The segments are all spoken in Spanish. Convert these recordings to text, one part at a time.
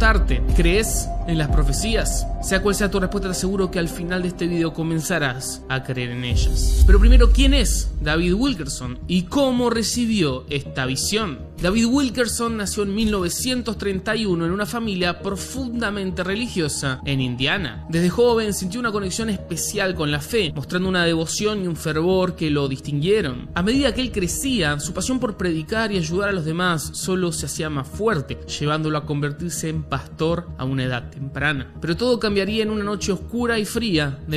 preguntarte, ¿crees en las profecías? Sea cual sea tu respuesta, te aseguro que al final de este video comenzarás a creer en ellas. Pero primero, ¿quién es David Wilkerson y cómo recibió esta visión? David Wilkerson nació en 1931 en una familia profundamente religiosa en Indiana. Desde joven sintió una conexión especial con la fe, mostrando una devoción y un fervor que lo distinguieron. A medida que él crecía, su pasión por predicar y ayudar a los demás solo se hacía más fuerte, llevándolo a convertirse en pastor a una edad temprana. Pero todo cambiaría en una noche oscura y fría de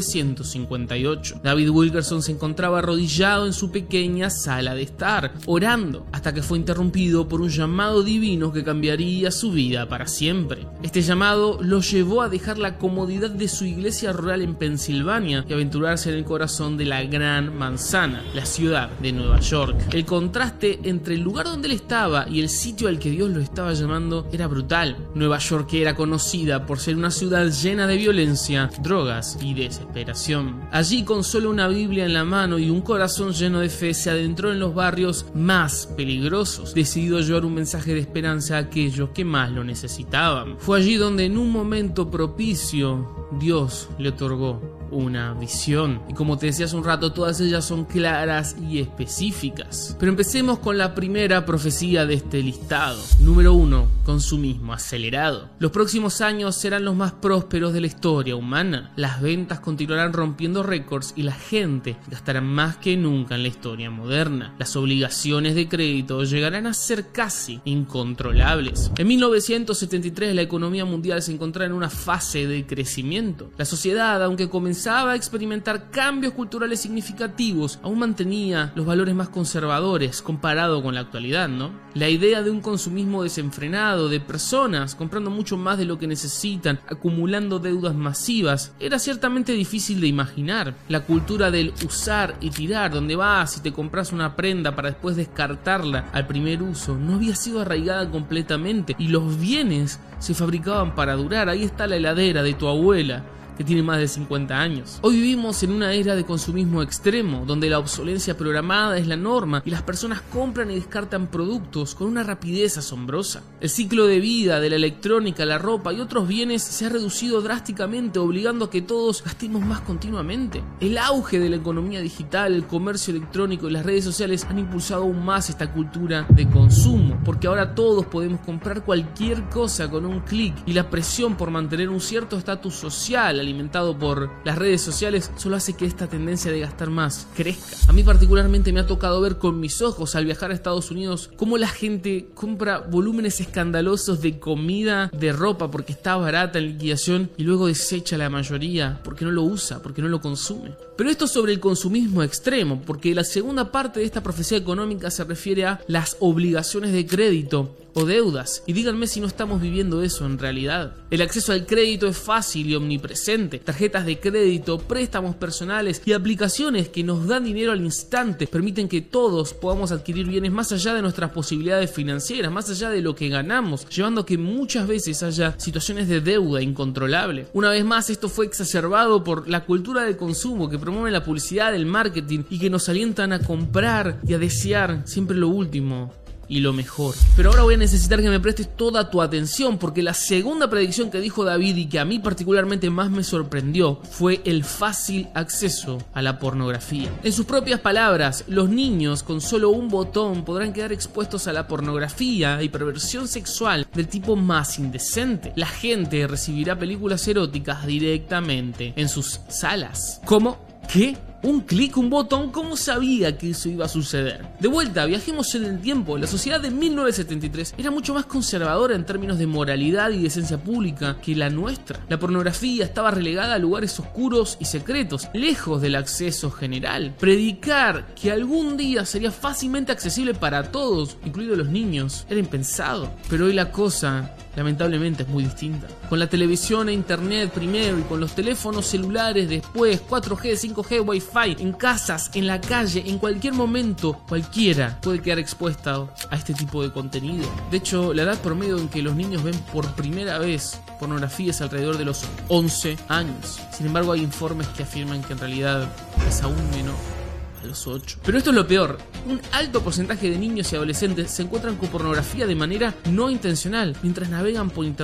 1958. David Wilkerson se encontraba arrodillado en su pequeña sala de estar, orando, hasta que fue interrumpido por un llamado divino que cambiaría su vida para siempre. Este llamado lo llevó a dejar la comodidad de su iglesia rural en Pensilvania y aventurarse en el corazón de la Gran Manzana, la ciudad de Nueva York. El contraste entre el lugar donde él estaba y el sitio al que Dios lo estaba llamando era brutal. Nueva York era conocida por ser una ciudad llena de violencia, drogas y desesperación. Allí, con solo una Biblia en la mano y un corazón lleno de fe, se adentró en los barrios más peligrosos, decidido a llevar un mensaje de esperanza a aquellos que más lo necesitaban. Fue allí donde en un momento propicio Dios le otorgó una visión. Y como te decía hace un rato, todas ellas son claras y específicas. Pero empecemos con la primera profecía de este listado. Número 1. Consumismo acelerado. Los próximos años serán los más prósperos de la historia humana. Las ventas continuarán rompiendo récords y la gente gastará más que nunca en la historia moderna. Las obligaciones de crédito llegarán a ser casi incontrolables. En 1973 la economía mundial se encontraba en una fase de crecimiento. La sociedad, aunque comenzaba a experimentar cambios culturales significativos, aún mantenía los valores más conservadores comparado con la actualidad, ¿no? La idea de un consumismo desenfrenado, de personas comprando mucho más de lo que necesitan, acumulando deudas masivas, era ciertamente difícil de imaginar. La cultura del usar y tirar, donde vas y te compras una prenda para después descartarla al primer uso, no había sido arraigada completamente, y los bienes se fabricaban para durar. Ahí está la heladera de tu abuela, que tiene más de 50 años. Hoy vivimos en una era de consumismo extremo, donde la obsolencia programada es la norma y las personas compran y descartan productos con una rapidez asombrosa. El ciclo de vida de la electrónica, la ropa y otros bienes se ha reducido drásticamente, obligando a que todos gastemos más continuamente. El auge de la economía digital, el comercio electrónico y las redes sociales han impulsado aún más esta cultura de consumo, porque ahora todos podemos comprar cualquier cosa con un clic, y la presión por mantener un cierto estatus social alimentado por las redes sociales solo hace que esta tendencia de gastar más crezca. A mí particularmente me ha tocado ver con mis ojos al viajar a Estados Unidos cómo la gente compra volúmenes escandalosos de comida, de ropa porque está barata en liquidación, y luego desecha la mayoría porque no lo usa, porque no lo consume. Pero esto sobre el consumismo extremo, porque la segunda parte de esta profecía económica se refiere a las obligaciones de crédito o deudas, y díganme si no estamos viviendo eso en realidad. El acceso al crédito es fácil y omnipresente. Tarjetas de crédito, préstamos personales y aplicaciones que nos dan dinero al instante permiten que todos podamos adquirir bienes más allá de nuestras posibilidades financieras, más allá de lo que ganamos, llevando a que muchas veces haya situaciones de deuda incontrolable. Una vez más, esto fue exacerbado por la cultura del consumo que promueve la publicidad, el marketing, y que nos alientan a comprar y a desear siempre lo último y lo mejor. Pero ahora voy a necesitar que me prestes toda tu atención, porque la segunda predicción que dijo David, y que a mí particularmente más me sorprendió, fue el fácil acceso a la pornografía. En sus propias palabras, los niños con solo un botón podrán quedar expuestos a la pornografía y perversión sexual del tipo más indecente. La gente recibirá películas eróticas directamente en sus salas. ¿Cómo? ¿Qué? ¿Un clic, un botón? ¿Cómo sabía que eso iba a suceder? De vuelta, viajemos en el tiempo. La sociedad de 1973 era mucho más conservadora en términos de moralidad y decencia pública que la nuestra. La pornografía estaba relegada a lugares oscuros y secretos, lejos del acceso general. Predicar que algún día sería fácilmente accesible para todos, incluidos los niños, era impensado. Pero hoy la cosa, lamentablemente, es muy distinta. Con la televisión e internet primero, y con los teléfonos celulares después, 4G, 5G, Wi-Fi, en casas, en la calle, en cualquier momento, cualquiera puede quedar expuesta a este tipo de contenido. De hecho, la edad promedio en que los niños ven por primera vez pornografía es alrededor de los 11 años. Sin embargo, hay informes que afirman que en realidad es aún menor, a los 8. Pero esto es lo peor. Un alto porcentaje de niños y adolescentes se encuentran con pornografía de manera no intencional mientras navegan por internet